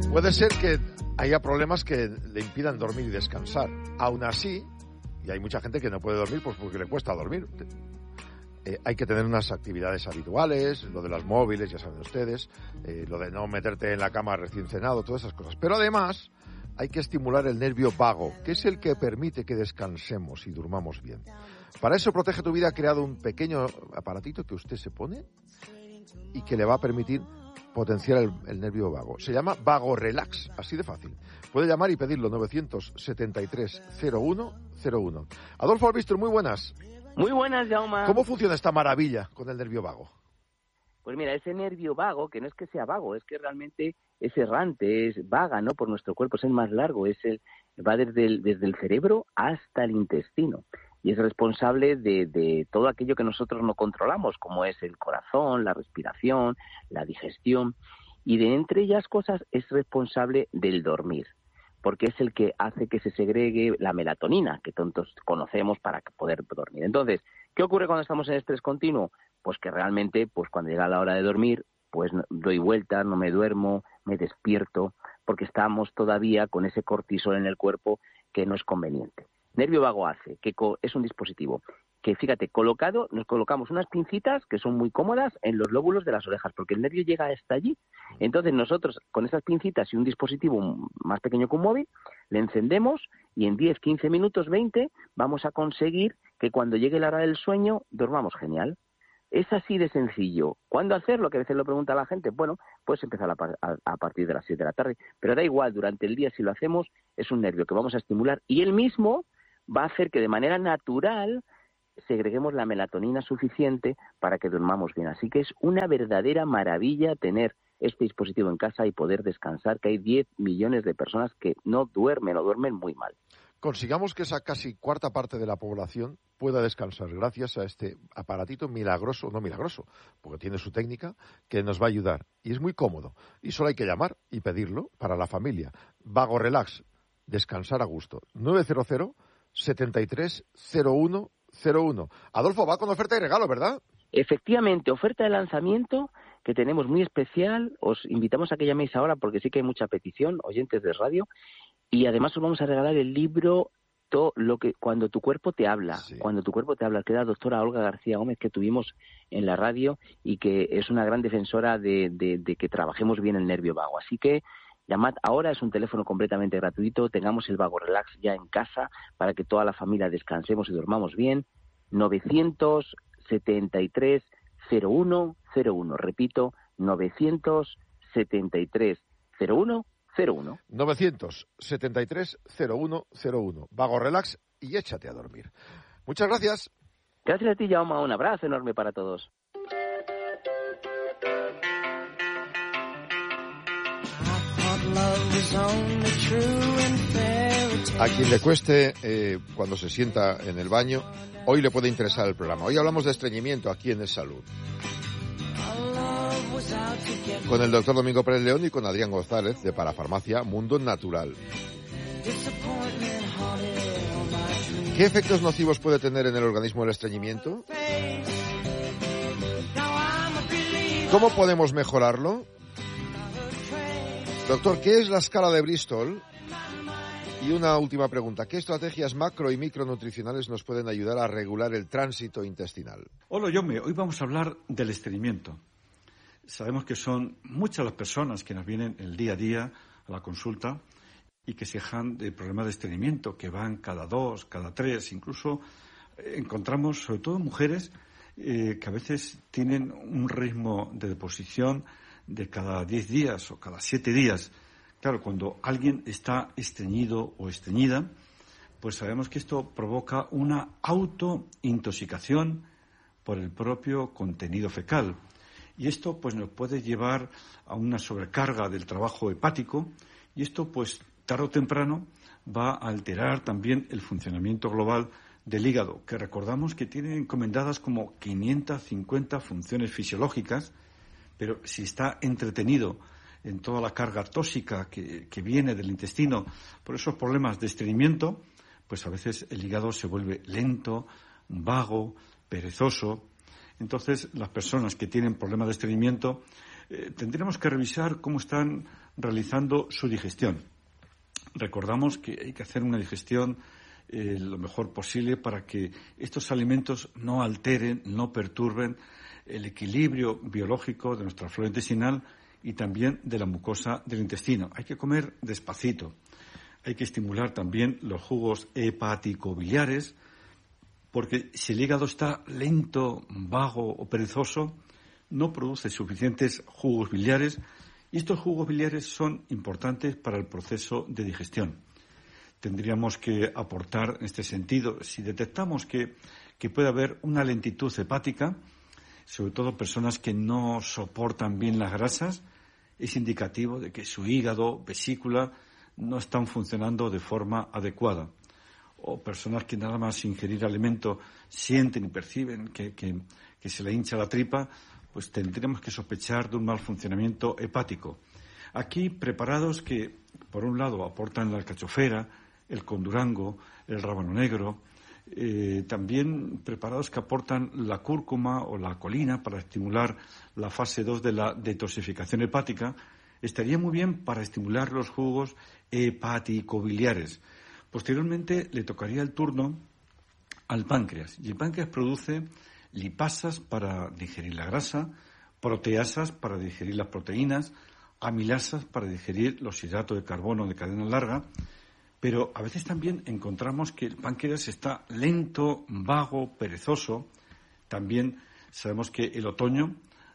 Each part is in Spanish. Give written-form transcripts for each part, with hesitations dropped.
Puede ser que haya problemas que le impidan dormir y descansar. Aún así, y hay mucha gente que no puede dormir pues porque le cuesta dormir. Hay que tener unas actividades habituales, lo de las móviles, ya saben ustedes, lo de no meterte en la cama recién cenado, todas esas cosas. Pero además hay que estimular el nervio vago, que es el que permite que descansemos y durmamos bien. Para eso Protege tu Vida ha creado un pequeño aparatito que usted se pone y que le va a permitir potenciar el nervio vago. Se llama Vago Relax, así de fácil. Puede llamar y pedirlo 973-0101. Adolfo Albistur, muy buenas. Muy buenas, Jaume. ¿Cómo funciona esta maravilla con el nervio vago? Pues mira, ese nervio vago, que no es que sea vago, es que realmente es errante, es vaga, ¿no? Por nuestro cuerpo, es el más largo, va desde el cerebro hasta el intestino. Y es responsable de todo aquello que nosotros no controlamos, como es el corazón, la respiración, la digestión. Y de entre ellas cosas es responsable del dormir, porque es el que hace que se segregue la melatonina, que tantos conocemos para poder dormir. Entonces, ¿qué ocurre cuando estamos en estrés continuo? Pues que realmente, pues cuando llega la hora de dormir, pues doy vueltas, no me duermo, me despierto, porque estamos todavía con ese cortisol en el cuerpo que no es conveniente. Nervio vago hace que es un dispositivo que, fíjate, nos colocamos unas pincitas que son muy cómodas en los lóbulos de las orejas, porque el nervio llega hasta allí. Entonces nosotros, con esas pincitas y un dispositivo más pequeño que un móvil, le encendemos y en 10, 15 minutos, 20, vamos a conseguir que cuando llegue la hora del sueño, dormamos genial. Es así de sencillo. ¿Cuándo hacerlo? Que a veces lo pregunta la gente. Bueno, puedes empezar a partir de las 7 de la tarde, pero da igual, durante el día si lo hacemos, es un nervio que vamos a estimular y él mismo va a hacer que de manera natural segreguemos la melatonina suficiente para que durmamos bien. Así que es una verdadera maravilla tener este dispositivo en casa y poder descansar, que hay 10 millones de personas que no duermen o duermen muy mal. Consigamos que esa casi cuarta parte de la población pueda descansar gracias a este aparatito milagroso, no milagroso, porque tiene su técnica, que nos va a ayudar. Y es muy cómodo. Y solo hay que llamar y pedirlo para la familia. Vago Relax, descansar a gusto. 900-73-0101. Adolfo, va con oferta y regalo, ¿verdad? Efectivamente, oferta de lanzamiento que tenemos muy especial. Os invitamos a que llaméis ahora porque sí que hay mucha petición, oyentes de radio. Y además os vamos a regalar el libro Cuando tu cuerpo te habla. Sí. Cuando tu cuerpo te habla, que es la doctora Olga García Gómez, que tuvimos en la radio y que es una gran defensora de que trabajemos bien el nervio vago. Así que llamad ahora, es un teléfono completamente gratuito, tengamos el Vago Relax ya en casa para que toda la familia descansemos y dormamos bien. 973-0101, repito, 973-0101. 973-0101. Vago Relax y échate a dormir. Muchas gracias. Gracias a ti, Jaume. Un abrazo enorme para todos. A quien le cueste cuando se sienta en el baño, hoy le puede interesar el programa. Hoy hablamos de estreñimiento aquí en Es Salud. Con el doctor Domingo Pérez León y con Adrián González de Parafarmacia Mundo Natural. ¿Qué efectos nocivos puede tener en el organismo el estreñimiento? ¿Cómo podemos mejorarlo? Doctor, ¿qué es la escala de Bristol? Y una última pregunta. ¿Qué estrategias macro y micronutricionales nos pueden ayudar a regular el tránsito intestinal? Hola, Jaume. Hoy vamos a hablar del estreñimiento. Sabemos que son muchas las personas que nos vienen el día a día a la consulta y que se quejan de problemas de estreñimiento, que van cada 2, cada 3, incluso encontramos sobre todo mujeres que a veces tienen un ritmo de deposición de cada 10 días o cada 7 días. Claro, cuando alguien está estreñido o estreñida, pues sabemos que esto provoca una autointoxicación por el propio contenido fecal. Y esto pues nos puede llevar a una sobrecarga del trabajo hepático y esto pues tarde o temprano va a alterar también el funcionamiento global del hígado, que recordamos que tiene encomendadas como 550 funciones fisiológicas, pero si está entretenido en toda la carga tóxica que viene del intestino por esos problemas de estreñimiento, pues a veces el hígado se vuelve lento, vago, perezoso. Entonces, las personas que tienen problemas de estreñimiento tendríamos que revisar cómo están realizando su digestión. Recordamos que hay que hacer una digestión lo mejor posible para que estos alimentos no alteren, no perturben el equilibrio biológico de nuestra flora intestinal y también de la mucosa del intestino. Hay que comer despacito. Hay que estimular también los jugos hepático-biliares, porque si el hígado está lento, vago o perezoso, no produce suficientes jugos biliares, y estos jugos biliares son importantes para el proceso de digestión. Tendríamos que aportar en este sentido, si detectamos que puede haber una lentitud hepática, sobre todo personas que no soportan bien las grasas, es indicativo de que su hígado, vesícula, no están funcionando de forma adecuada. O personas que nada más ingerir alimento sienten y perciben que se le hincha la tripa, pues tendremos que sospechar de un mal funcionamiento hepático. Aquí preparados que, por un lado, aportan la alcachofera, el condurango, el rábano negro, también preparados que aportan la cúrcuma o la colina para estimular la fase 2 de la detoxificación hepática, estaría muy bien para estimular los jugos hepático-biliares. Posteriormente le tocaría el turno al páncreas, y el páncreas produce lipasas para digerir la grasa, proteasas para digerir las proteínas, amilasas para digerir los hidratos de carbono de cadena larga, pero a veces también encontramos que el páncreas está lento, vago, perezoso. También sabemos que el otoño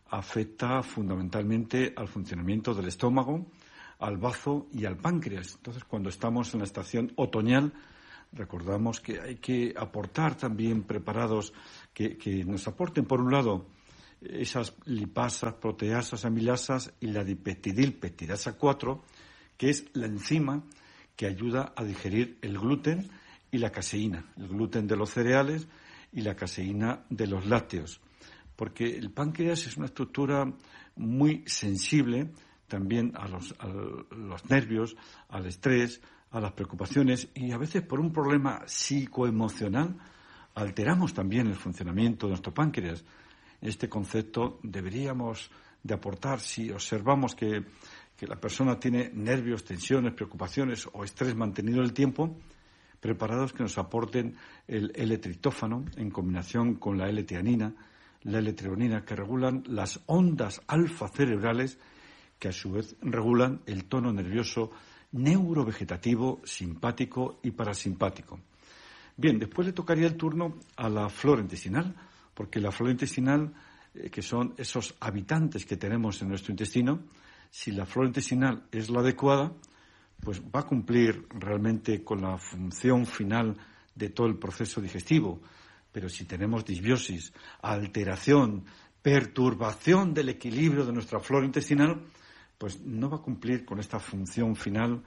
afecta fundamentalmente al funcionamiento del estómago, al bazo y al páncreas. Entonces, cuando estamos en la estación otoñal, recordamos que hay que aportar también preparados que nos aporten, por un lado, esas lipasas, proteasas, amilasas y la dipeptidilpeptidasa 4, que es la enzima que ayuda a digerir el gluten y la caseína, el gluten de los cereales y la caseína de los lácteos. Porque el páncreas es una estructura muy sensible también a los nervios, al estrés, a las preocupaciones, y a veces por un problema psicoemocional alteramos también el funcionamiento de nuestro páncreas. Este concepto deberíamos de aportar si observamos que la persona tiene nervios, tensiones, preocupaciones o estrés mantenido en el tiempo, preparados que nos aporten el L-triptófano en combinación con la L-teanina, la L-treonina, que regulan las ondas alfa cerebrales que a su vez regulan el tono nervioso neurovegetativo, simpático y parasimpático. Bien, después le tocaría el turno a la flora intestinal, porque la flora intestinal, que son esos habitantes que tenemos en nuestro intestino, si la flora intestinal es la adecuada, pues va a cumplir realmente con la función final de todo el proceso digestivo. Pero si tenemos disbiosis, alteración, perturbación del equilibrio de nuestra flora intestinal, pues no va a cumplir con esta función final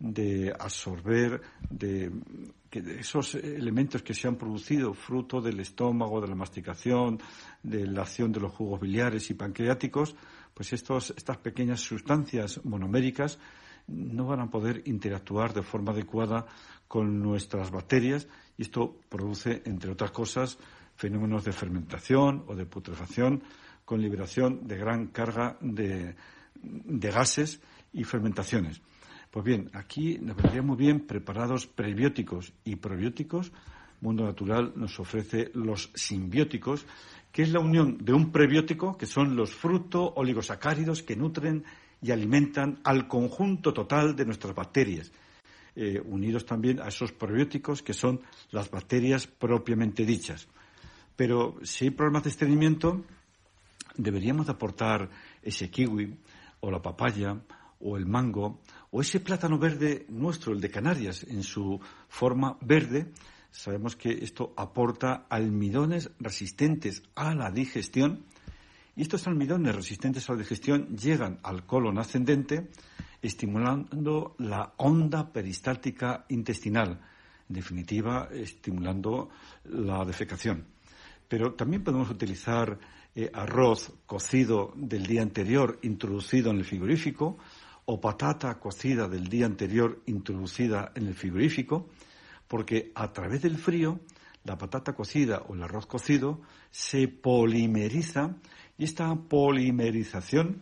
de absorber de esos elementos que se han producido fruto del estómago, de la masticación, de la acción de los jugos biliares y pancreáticos, pues estas pequeñas sustancias monoméricas no van a poder interactuar de forma adecuada con nuestras bacterias, y esto produce, entre otras cosas, fenómenos de fermentación o de putrefacción con liberación de gran carga de gases y fermentaciones. Pues bien, aquí nos vendría muy bien preparados prebióticos y probióticos. Mundo Natural nos ofrece los simbióticos, que es la unión de un prebiótico, que son los fruto-oligosacáridos que nutren y alimentan al conjunto total de nuestras bacterias, unidos también a esos probióticos que son las bacterias propiamente dichas. Pero si hay problemas de estreñimiento, deberíamos de aportar ese kiwi o la papaya o el mango o ese plátano verde nuestro, el de Canarias, en su forma verde. Sabemos que esto aporta almidones resistentes a la digestión, y estos almidones resistentes a la digestión llegan al colon ascendente, estimulando la onda peristáltica intestinal, en definitiva, estimulando la defecación. Pero también podemos utilizar arroz cocido del día anterior introducido en el frigorífico, o patata cocida del día anterior introducida en el frigorífico, porque a través del frío la patata cocida o el arroz cocido se polimeriza, y esta polimerización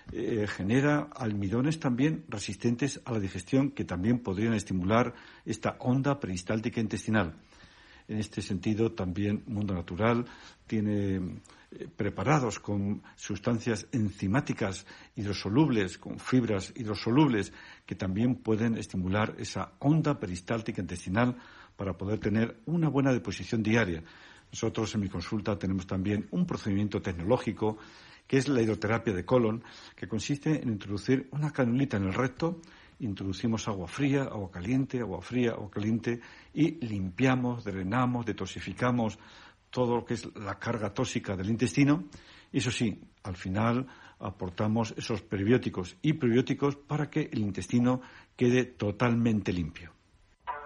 genera almidones también resistentes a la digestión que también podrían estimular esta onda peristáltica intestinal. En este sentido, también Mundo Natural tiene preparados con sustancias enzimáticas hidrosolubles, con fibras hidrosolubles, que también pueden estimular esa onda peristáltica intestinal para poder tener una buena deposición diaria. Nosotros en mi consulta tenemos también un procedimiento tecnológico que es la hidroterapia de colon, que consiste en introducir una canulita en el recto. Introducimos agua fría, agua caliente, agua fría, agua caliente y limpiamos, drenamos, detoxificamos todo lo que es la carga tóxica del intestino. Eso sí, al final aportamos esos prebióticos y probióticos para que el intestino quede totalmente limpio.